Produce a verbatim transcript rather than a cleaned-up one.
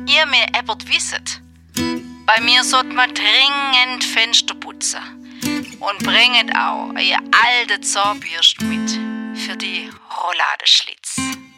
ihr mir etwas wisset, bei mir sollt man dringend Fenster putzen. Und bringet auch ihr alte Zahnbürste mit für die Rouladeschlitz.